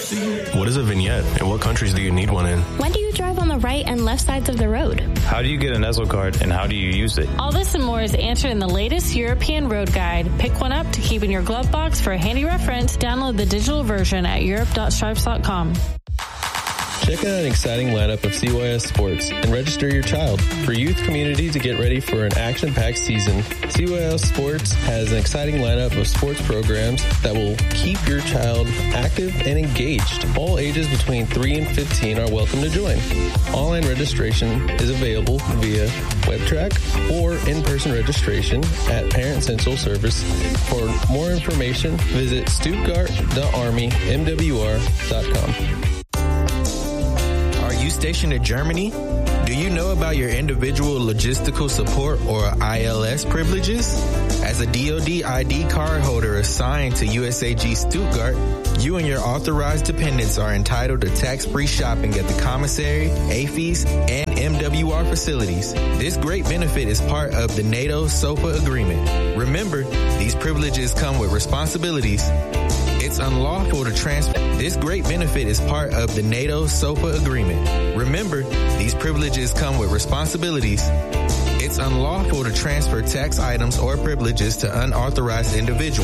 What is a vignette, and what countries do you need one in? When do you drive on the right and left sides of the road? How do you get a Nestle card, and how do you use it? All this and more is answered in the latest European Road Guide. Pick one up to keep in your glove box for a handy reference. Download the digital version at europe.stripes.com. Check out an exciting lineup of CYS sports and register your child. For youth community to get ready for an action-packed season, CYS Sports has an exciting lineup of sports programs that will keep your child active and engaged. All ages between 3 and 15 are welcome to join. Online registration is available via WebTrack or in-person registration at Parent Central Service. For more information, visit stuttgart.armymwr.com. Stationed in Germany? Do you know about your individual logistical support or ILS privileges? As a DoD ID card holder assigned to USAG Stuttgart, you and your authorized dependents are entitled to tax-free shopping at the commissary, AFIS, and MWR facilities. This great benefit is part of the NATO SOFA agreement. Remember, these privileges come with responsibilities. It's unlawful to transfer. This great benefit is part of the NATO SOFA agreement. Remember, these privileges come with responsibilities. It's unlawful to transfer tax items or privileges to unauthorized individuals.